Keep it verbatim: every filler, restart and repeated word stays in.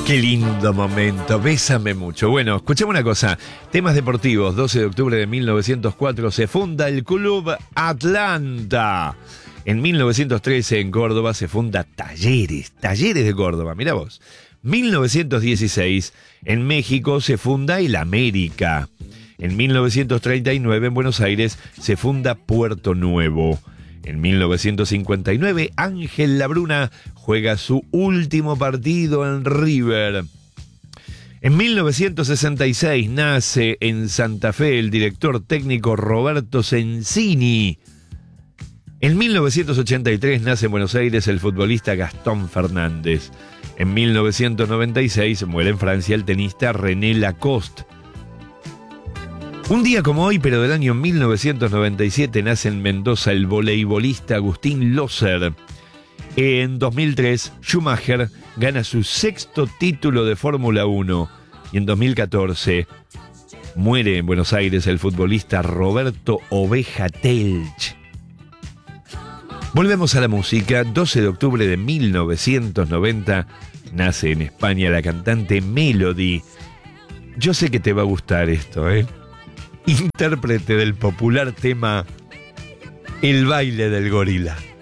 Qué lindo momento, bésame mucho. Bueno, escuchame una cosa. Temas deportivos, doce de octubre de mil novecientos cuatro se funda el Club Atlanta. En mil novecientos trece en Córdoba se funda Talleres, Talleres de Córdoba, mirá vos. mil novecientos dieciséis en México se funda el América. En mil novecientos treinta y nueve en Buenos Aires se funda Puerto Nuevo. En mil novecientos cincuenta y nueve, Ángel Labruna juega su último partido en River. En mil novecientos sesenta y seis nace en Santa Fe el director técnico Roberto Sensini. En mil novecientos ochenta y tres nace en Buenos Aires el futbolista Gastón Fernández. En mil novecientos noventa y seis muere en Francia el tenista René Lacoste. Un día como hoy, pero del año mil novecientos noventa y siete, nace en Mendoza el voleibolista Agustín Loser. En dos mil tres, Schumacher gana su sexto título de Fórmula uno. Y en dos mil catorce, muere en Buenos Aires el futbolista Roberto Oveja Telch. Volvemos a la música. doce de octubre de mil novecientos noventa, nace en España la cantante Melody. Yo sé que te va a gustar esto, ¿eh? Intérprete del popular tema El baile del gorila.